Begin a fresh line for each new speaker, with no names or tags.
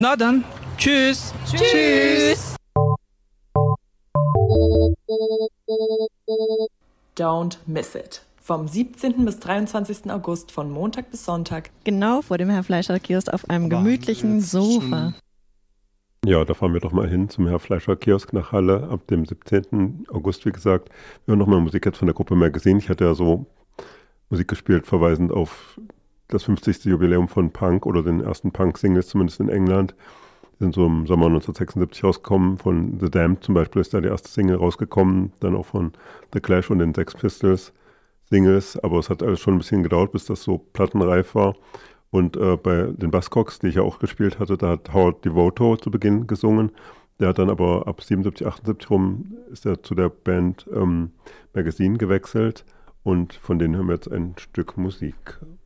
Na dann, tschüss.
Tschüss.
Don't miss it. Vom 17. bis 23. August von Montag bis Sonntag.
Genau vor dem Herr Fleischer-Kiosk auf einem gemütlichen Sofa.
Ja, da fahren wir doch mal hin zum Herr Fleischer-Kiosk nach Halle ab dem 17. August, wie gesagt. Wir hören nochmal Musik jetzt von der Gruppe Magazine. Ich hatte ja so Musik gespielt, verweisend auf das 50. Jubiläum von Punk oder den ersten Punk-Singles, zumindest in England. Die sind so im Sommer 1976 rausgekommen. Von The Damned zum Beispiel ist da die erste Single rausgekommen. Dann auch von The Clash und den Sex Pistols Singles. Aber es hat alles schon ein bisschen gedauert, bis das so plattenreif war. Und bei den Buzzcocks, die ich ja auch gespielt hatte, da hat Howard Devoto zu Beginn gesungen. Der hat dann aber ab 77, 78 rum ist er zu der Band Magazine gewechselt. Und von denen hören wir jetzt ein Stück Musik.